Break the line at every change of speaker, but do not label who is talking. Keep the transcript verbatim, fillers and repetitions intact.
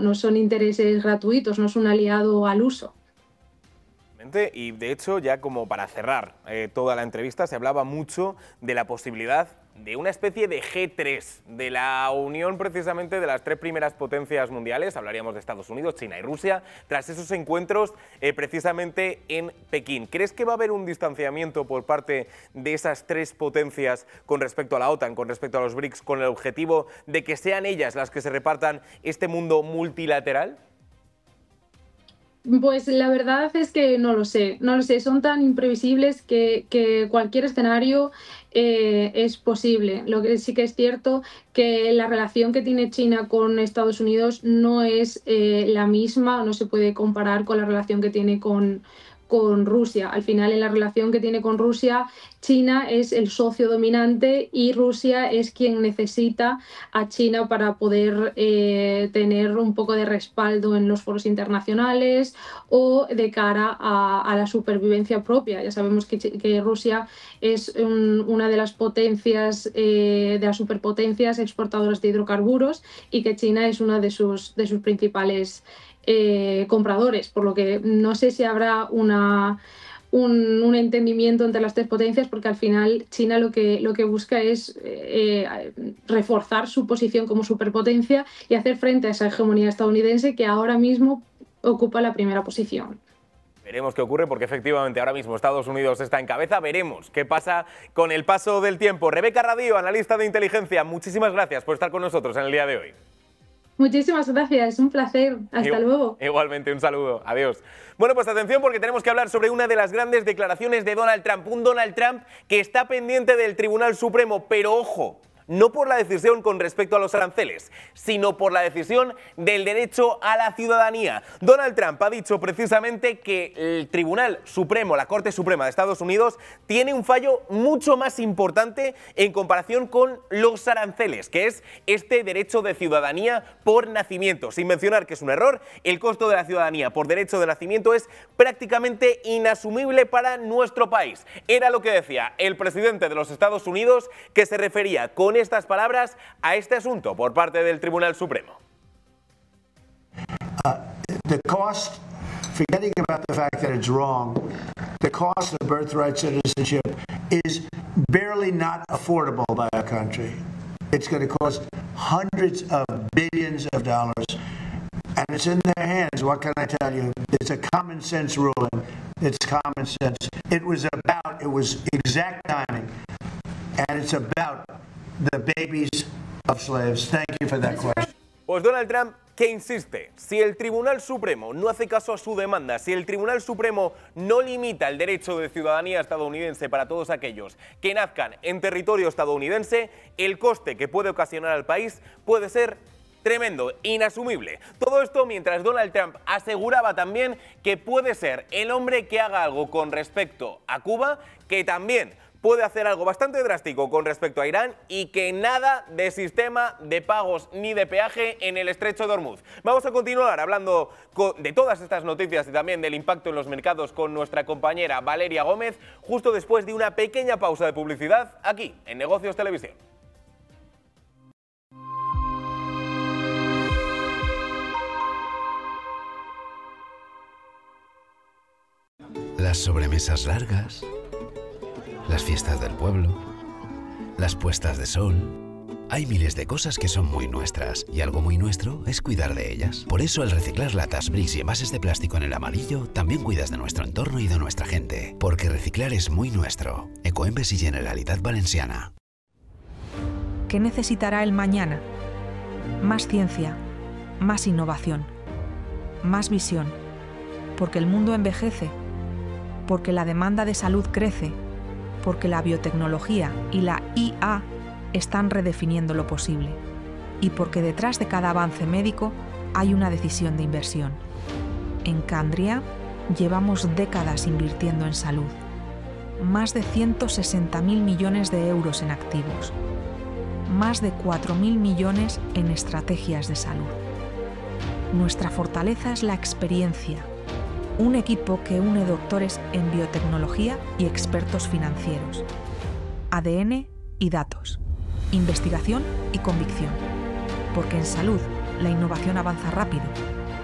no son intereses gratuitos, no es un aliado al uso.
Y de hecho, ya como para cerrar eh, toda la entrevista, se hablaba mucho de la posibilidad de una especie de G tres, de la unión precisamente de las tres primeras potencias mundiales, hablaríamos de Estados Unidos, China y Rusia, tras esos encuentros eh, precisamente en Pekín. ¿Crees que va a haber un distanciamiento por parte de esas tres potencias con respecto a la OTAN, con respecto a los BRICS, con el objetivo de que sean ellas las que se repartan este mundo multilateral?
Pues la verdad es que no lo sé, no lo sé, son tan imprevisibles que, que cualquier escenario eh, es posible. Lo que sí que es cierto que la relación que tiene China con Estados Unidos no es eh, la misma, no se puede comparar con la relación que tiene con, con Rusia. Al final, en la relación que tiene con Rusia, China es el socio dominante y Rusia es quien necesita a China para poder eh, tener un poco de respaldo en los foros internacionales o de cara a, a la supervivencia propia. Ya sabemos que, que Rusia es un, una de las potencias, eh, de las superpotencias exportadoras de hidrocarburos y que China es una de sus, de sus principales Eh, compradores, por lo que no sé si habrá una, un, un entendimiento entre las tres potencias, porque al final China lo que, lo que busca es eh, reforzar su posición como superpotencia y hacer frente a esa hegemonía estadounidense que ahora mismo ocupa la primera posición.
Veremos qué ocurre porque efectivamente ahora mismo Estados Unidos está en cabeza. Veremos qué pasa con el paso del tiempo. Rebeca Radío, analista de inteligencia, muchísimas gracias por estar con nosotros en el día de hoy.
Muchísimas gracias, es un placer. Hasta
Igual,
luego.
Igualmente, un saludo. Adiós. Bueno, pues atención porque tenemos que hablar sobre una de las grandes declaraciones de Donald Trump. Un Donald Trump que está pendiente del Tribunal Supremo, pero ojo, no por la decisión con respecto a los aranceles, sino por la decisión del derecho a la ciudadanía. Donald Trump ha dicho precisamente que el Tribunal Supremo, la Corte Suprema de Estados Unidos, tiene un fallo mucho más importante en comparación con los aranceles, que es este derecho de ciudadanía por nacimiento. Sin mencionar que es un error, el costo de la ciudadanía por derecho de nacimiento es prácticamente inasumible para nuestro país. Era lo que decía el presidente de los Estados Unidos, que se refería con estas palabras a este asunto por parte del Tribunal Supremo.
Uh, the cost, forgetting about the fact that it's wrong, the cost of birthright citizenship is barely not affordable by a country. It's going to cost hundreds of billions of dollars, and it's in their hands. What can I tell you? It's a common sense ruling. It's common sense. It was about, it was exact timing, and it's about the babies of slaves. Thank you for that question.
Pues Donald Trump, que insiste, si el Tribunal Supremo no hace caso a su demanda, si el Tribunal Supremo no limita el derecho de ciudadanía estadounidense para todos aquellos que nazcan en territorio estadounidense, el coste que puede ocasionar al país puede ser tremendo, inasumible. Todo esto mientras Donald Trump aseguraba también que puede ser el hombre que haga algo con respecto a Cuba, que también puede hacer algo bastante drástico con respecto a Irán y que nada de sistema de pagos ni de peaje en el estrecho de Hormuz. Vamos a continuar hablando de todas estas noticias y también del impacto en los mercados con nuestra compañera Valeria Gómez, justo después de una pequeña pausa de publicidad aquí en Negocios Televisión.
Las sobremesas largas, las fiestas del pueblo, las puestas de sol. Hay miles de cosas que son muy nuestras y algo muy nuestro es cuidar de ellas. Por eso al reciclar latas, bricks y envases de plástico en el amarillo, también cuidas de nuestro entorno y de nuestra gente. Porque reciclar es muy nuestro. Ecoembes y Generalitat Valenciana.
¿Qué necesitará el mañana? Más ciencia, más innovación, más visión. Porque el mundo envejece, porque la demanda de salud crece, porque la biotecnología y la I A están redefiniendo lo posible y porque detrás de cada avance médico hay una decisión de inversión. En Candria llevamos décadas invirtiendo en salud, más de ciento sesenta mil millones de euros en activos, más de cuatro mil millones en estrategias de salud. Nuestra fortaleza es la experiencia, un equipo que une doctores en biotecnología y expertos financieros, A D N y datos, investigación y convicción. Porque en salud la innovación avanza rápido,